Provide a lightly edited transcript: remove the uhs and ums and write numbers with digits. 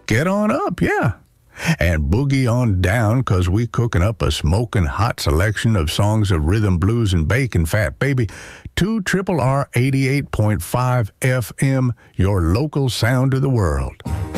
Get on up, yeah. And boogie on down, 'cause we cooking up a smoking hot selection of songs of rhythm, blues, and bacon fat, baby. 2 R 88.5 FM, your local sound of the world.